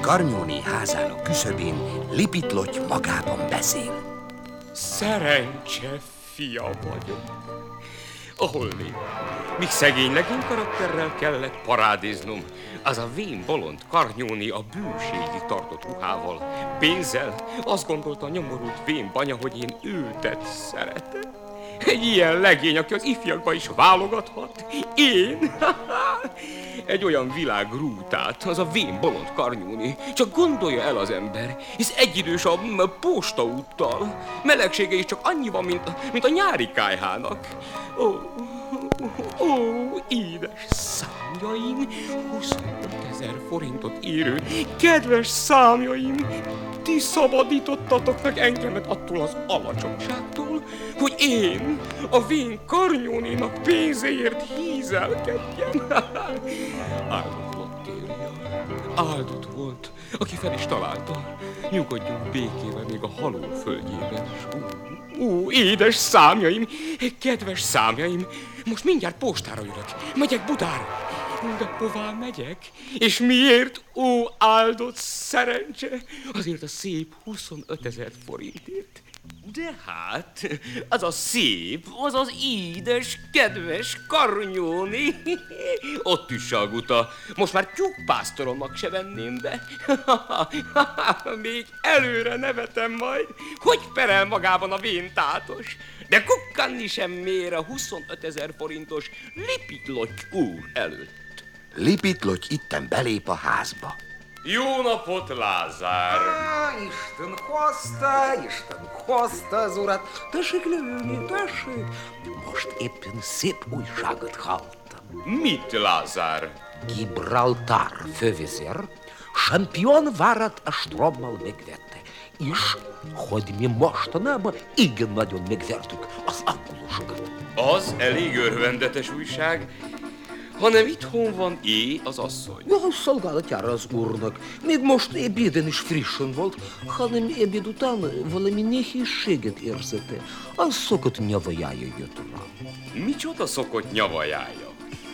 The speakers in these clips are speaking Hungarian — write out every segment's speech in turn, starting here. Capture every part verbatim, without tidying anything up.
Karnyóné házának küszöbén Lipit-Lotty magában beszél. Szerencse fia vagyok. Ahol még, míg szegény legény karakterrel kellett parádéznom, az a vén bolond Karnyóné a bőségig tartott ruhával, pénzzel, azt gondolta a nyomorult vén banya, hogy én őtet szeretem. Egy ilyen legény, aki az ifjakba is válogathat. Én? Egy olyan világ rútát, az a vén bolond Karnyóné. Csak gondolja el az ember, hisz egyidős a postaúttal. Melegsége is csak annyi van, mint a, mint a nyári kályhának. Ó, ó, ó, édes számjaim, huszonötezer forintot érő, kedves számjaim, ti szabadítottatok meg engemet attól az alacsonyságtól, hogy én a vén Karnyónénak pénzéért hízelkedjem. Áldott Lottéria, áldott volt, aki fel is találta. Nyugodjon békével még a halál földjében. Ó, ó, édes számjaim, kedves számjaim, most mindjárt postára ülök, megyek Budára. De hová megyek? És miért, ó áldott szerencse? Azért a szép huszonötezer forintért. De hát, az a szép, az az édes, kedves Karnyóné. Ott üsse a guta, most már tyúkpásztoromnak se venném be. Még előre nevetem majd, hogy perel magában a véntátos. De kukkanni sem mér a huszonötezer forintos Lipit-Lotty úr előtt. Lipit-Lotty itten belép a házba. Jó napot, Lázár! Á, Isten hozta, Isten hozta az urat. Tessék leülni, tessék. Most éppen szép újságot hallottam. Mit, Lázár? Gibraltar fővezér Championvárat a strommal megvette. És, hogy mi mostanában igen nagyon megvertük az angolosokat. Az elég örvendetes újság, hanem itthon van é az asszony. Ja, szolgálatjára az úrnak. Még most ebéden is frissen volt, hanem ebéd után valami nehézséget érzete. A szokott nyavajája jött rá. Micsoda szokott nyavajája?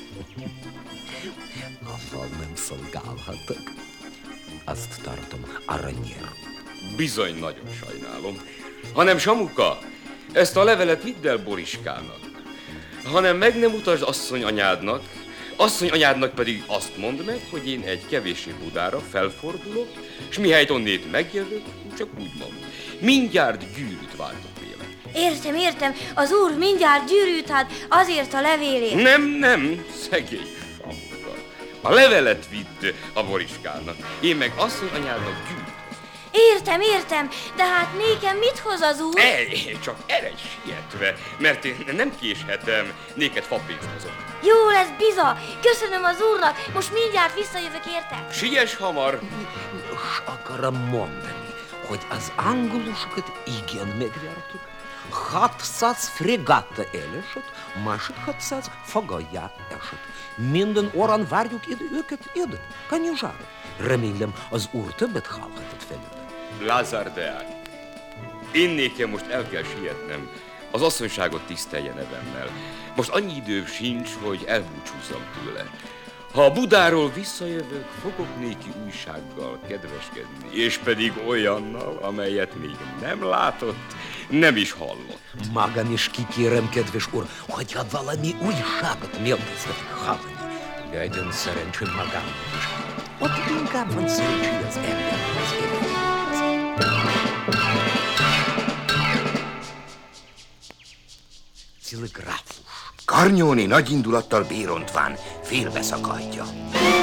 Azzal nem szolgálhatok. Azt tartom aranyér. Bizony, nagyon sajnálom. Hanem, Samuka, ezt a levelet vidd el Boriskának. Hanem meg nem utasd asszony anyádnak, asszony anyádnak pedig azt mondd meg, hogy én egy kevéssé Budára felfordulok, és mihelyt onnét megjövök, csak úgy mondom. Mindjárt gyűrűt váltok véle. Értem, értem, az úr mindjárt gyűrűt hát azért a levélért. Nem, nem, szegény Samuka. A levelet vidd a Boriskának, én meg asszony anyádnak gyűrűt. Értem, értem, de hát nékem mit hoz az úr? Ej, csak eredj sietve, mert én nem késhetem, néked fapénzt hozok. Jó lesz, biza, köszönöm az úrnak, most mindjárt visszajövök érte. Siess hamar! És akarom mondani, hogy az angolosokat igen megvertük. hatszáz fregatta elesett, másik hatszáz fogolyá esett. Minden óran várjuk ide őket, ide, Kanyuzsára. Remélem, az úr többet hallhatott felőle. Lázár Deák, én nékem most el kell sietnem, az asszonyságot tisztelje nevemmel. Most annyi időm sincs, hogy elbúcsúzzam tőle. Ha a Budáról visszajövök, fogok néki újsággal kedveskedni, és pedig olyannal, amelyet még nem látott, nem is hallott. Magam is kikérem, kedves úr, hogyha valami újságot méltoztatok hallani, legyen szerencsém magámnak is. Ott inkább van szerencsé az embernek az életéhez. Telegráfus. Karnyóné nagy indulattal bérontván félbeszakadja.